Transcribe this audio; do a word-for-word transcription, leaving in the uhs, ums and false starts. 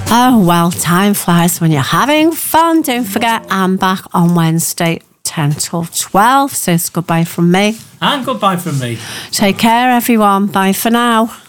Oh, well, time flies when you're having fun. Don't forget, I'm back on Wednesday, ten till twelve. So it's goodbye from me. And goodbye from me. Take care, everyone. Bye for now.